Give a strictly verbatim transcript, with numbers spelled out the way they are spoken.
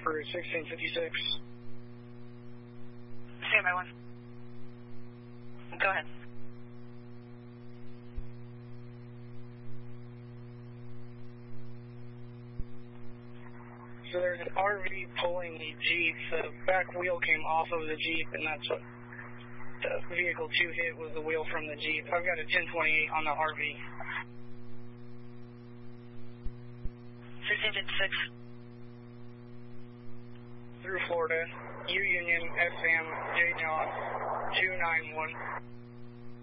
for sixteen fifty-six. Stand by one. Go ahead. So there's an R V pulling a Jeep. The back wheel came off of the Jeep, and that's what the vehicle two hit, was the wheel from the Jeep. I've got a ten twenty-eight on the R V. sixteen fifty-six. Through Florida, U Union, S M, J John, two nine one.